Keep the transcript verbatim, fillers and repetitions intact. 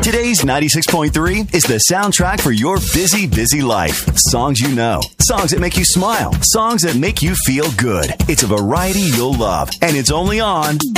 Today's ninety-six point three is the soundtrack for your busy, busy life. Songs you know. Songs that make you smile. Songs that make you feel good. It's a variety you'll love. And it's only on